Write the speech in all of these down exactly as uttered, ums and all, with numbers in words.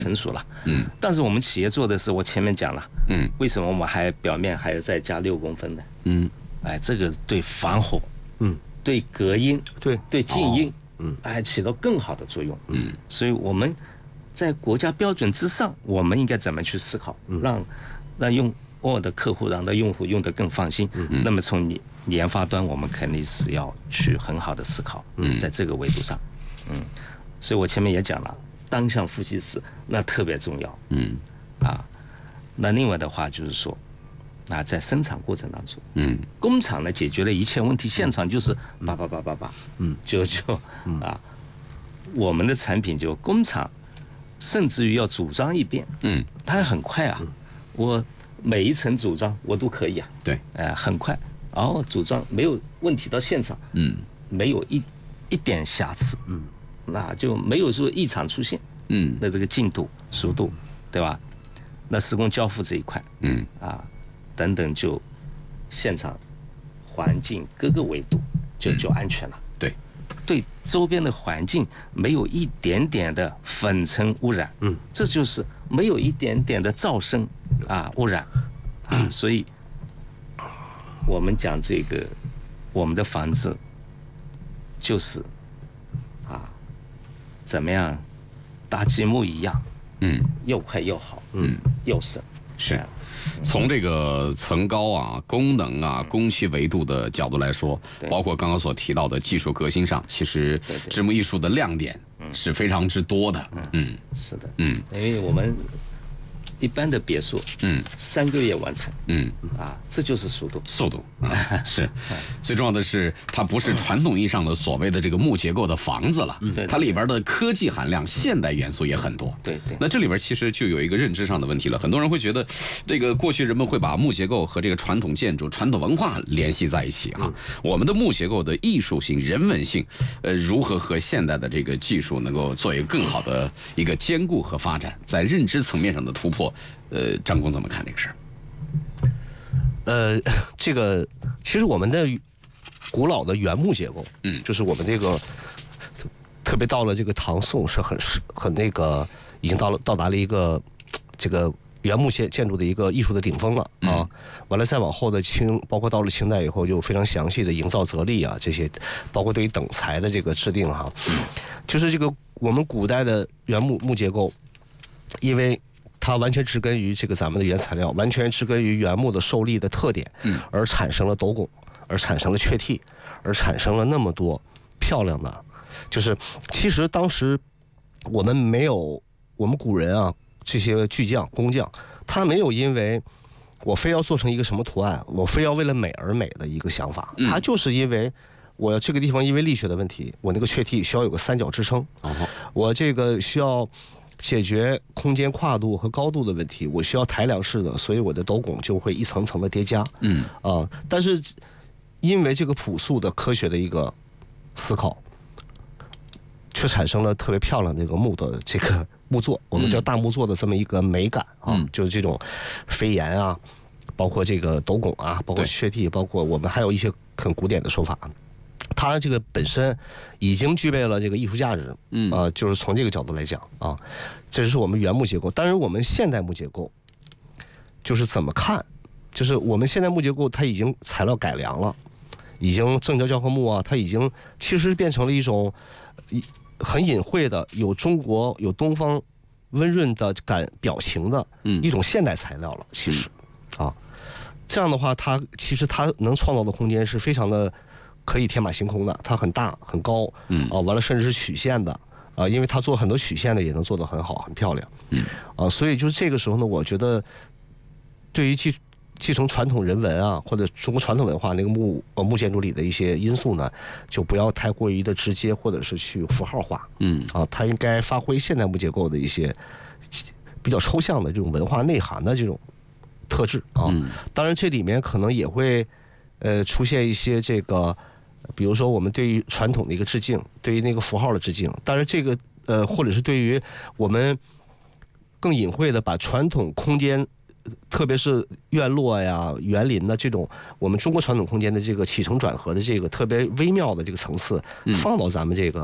成熟了。嗯，但是我们企业做的是，我前面讲了，嗯，为什么我们还表面还要再加六公分的？嗯，哎，这个对防火，嗯，对隔音，对对静音，嗯，哎，起到更好的作用。嗯，所以我们在国家标准之上，我们应该怎么去思考，让让用我的客户，让的用户用得更放心。嗯，那么从你研发端，我们肯定是要去很好的思考。嗯，在这个维度上，嗯，所以我前面也讲了。单项负极式那特别重要，嗯，啊，那另外的话就是说，啊，在生产过程当中，嗯，工厂呢解决了一切问题，现场就是叭叭叭叭叭，嗯，就就啊，我们的产品就工厂甚至于要组装一遍，嗯，它很快啊，我每一层组装我都可以啊，对，哎、呃，很快，然后组装没有问题到现场，嗯，没有一一点瑕疵，嗯。那就没有说异常出现，嗯，那这个进度、速度，对吧？那施工交付这一块，嗯，啊，等等，就现场环境各个维度就就安全了。对，对周边的环境没有一点点的粉尘污染，嗯，这就是没有一点点的噪声啊污染，啊，所以我们讲这个，我们的房子就是啊。怎么样，搭积木一样，嗯，又快又好，嗯，又省， 是。从这个层高啊、功能啊、工期维度的角度来说，包括刚刚所提到的技术革新上，其实织木艺术的亮点是非常之多的。 嗯，是的，嗯，因为我们一般的别墅，嗯，三个月完成，嗯，啊，这就是速度， 速度啊，是。最重要的是，它不是传统意义上的所谓的这个木结构的房子了，嗯，它里边的科技含量、现代元素也很多。 对对。 那这里边其实就有一个认知上的问题了，很多人会觉得，这个过去人们会把木结构和这个传统建筑、传统文化联系在一起啊。我们的木结构的艺术性、人文性，呃，如何和现代的这个技术能够做一个更好的一个兼顾和发展，在认知层面上的突破？呃，张工怎么看这个事儿？ 呃，这个其实我们的古老的原木结构，嗯，就是我们这个特别到了这个唐宋是很很那个已经到了到达了一个这个原木建建筑的一个艺术的顶峰了啊。嗯、完了再往后的清，包括到了清代以后，就非常详细的营造则例啊这些，包括对于等材的这个制定哈、啊，就是这个我们古代的原木木结构，因为它完全植根于这个咱们的原材料，完全植根于原木的受力的特点，而产生了斗拱，而产生了雀替，而产生了那么多漂亮的，就是其实当时我们没有，我们古人啊这些巨匠工匠，他没有因为我非要做成一个什么图案，我非要为了美而美的一个想法，他就是因为我这个地方因为力学的问题，我那个雀替需要有个三角支撑，我这个需要解决空间跨度和高度的问题，我需要抬梁式的，所以我的斗拱就会一层层的叠加。嗯啊，但是因为这个朴素的科学的一个思考，却产生了特别漂亮的这个木的这个木作，我们叫大木作的这么一个美感啊，嗯、就是这种飞檐啊，包括这个斗拱啊，包括雀替，包括我们还有一些很古典的手法。它这个本身已经具备了这个艺术价值，嗯啊、呃，就是从这个角度来讲啊，这是我们原木结构。当然，我们现代木结构就是怎么看，就是我们现代木结构它已经材料改良了，已经正胶胶合木啊，它已经其实变成了一种很隐晦的、有中国有东方温润的感表情的一种现代材料了。其实啊，这样的话，它其实它能创造的空间是非常的。可以天马行空的，它很大很高，嗯啊，完了甚至是曲线的，啊，因为它做很多曲线的也能做得很好，很漂亮，嗯啊，所以就是这个时候呢，我觉得对于继继承传统人文啊，或者中国传统文化那个木呃木建筑里的一些因素呢，就不要太过于的直接或者是去符号化，嗯啊，它应该发挥现代木结构的一些比较抽象的这种文化内涵的这种特质啊，嗯、当然这里面可能也会呃出现一些这个。比如说，我们对于传统的一个致敬，对于那个符号的致敬，当然这个呃，或者是对于我们更隐晦的把传统空间，特别是院落呀、园林的这种我们中国传统空间的这个起承转合的这个特别微妙的这个层次，放到咱们这个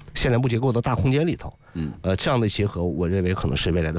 现代木结构的大空间里头。嗯，呃，这样的结合，我认为可能是未来的。